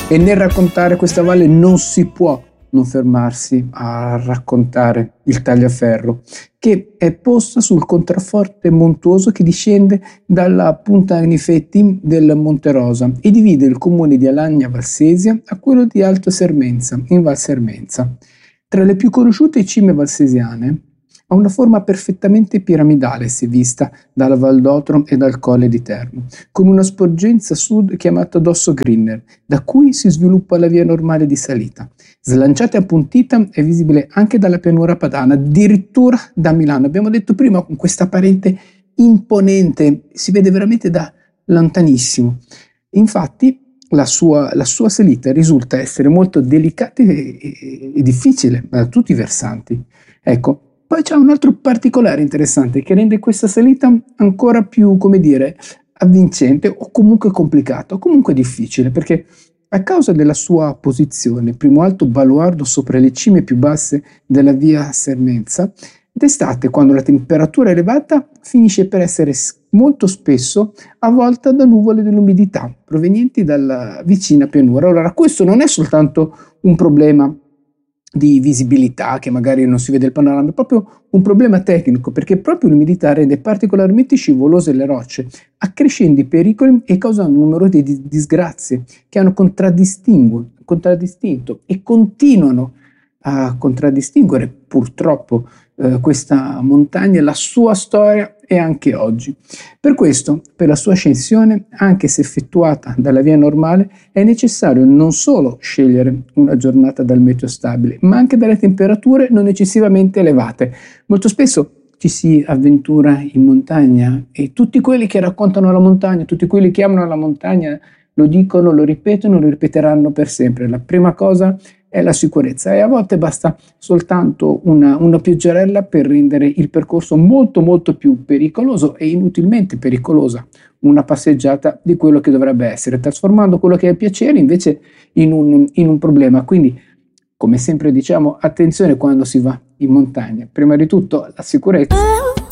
E nel raccontare questa valle non si può non fermarsi a raccontare il Tagliaferro, che è posta sul contrafforte montuoso che discende dalla Punta Anifetti del Monte Rosa e divide il comune di Alagna Valsesia a quello di Alto Sermenza, in Val Sermenza. Tra le più conosciute cime valsesiane, ha una forma perfettamente piramidale se vista dalla Val d'Otro e dal Colle di Terno, con una sporgenza a sud chiamata Dosso Grinner, da cui si sviluppa la via normale di salita. Slanciata e appuntita è visibile anche dalla pianura padana, addirittura da Milano. Abbiamo detto prima, con questa parente imponente, si vede veramente da lontanissimo. Infatti, la sua salita risulta essere molto delicata e difficile da tutti i versanti. Ecco, poi c'è un altro particolare interessante che rende questa salita ancora più, come dire, avvincente o comunque complicata o comunque difficile, perché a causa della sua posizione, primo alto baluardo sopra le cime più basse della via Sermenza, d'estate, quando la temperatura è elevata, finisce per essere molto spesso avvolta da nuvole dell'umidità provenienti dalla vicina pianura. Allora, questo non è soltanto un problema di visibilità, che magari non si vede il panorama, è proprio un problema tecnico, perché proprio l'umidità rende particolarmente scivolose le rocce, accrescendo i pericoli e causando un numero di disgrazie che hanno contraddistinto e continuano a contraddistinguere purtroppo questa montagna, la sua storia e anche oggi. Per questo, per la sua ascensione, anche se effettuata dalla via normale, è necessario non solo scegliere una giornata dal meteo stabile, ma anche dalle temperature non eccessivamente elevate. Molto spesso ci si avventura in montagna e tutti quelli che raccontano la montagna, tutti quelli che amano la montagna, lo dicono, lo ripetono, lo ripeteranno per sempre. La prima cosa è la sicurezza e a volte basta soltanto una pioggerella per rendere il percorso molto molto più pericoloso e inutilmente pericolosa una passeggiata di quello che dovrebbe essere, trasformando quello che è piacere invece in un problema. Quindi, come sempre diciamo, attenzione quando si va in montagna, prima di tutto la sicurezza.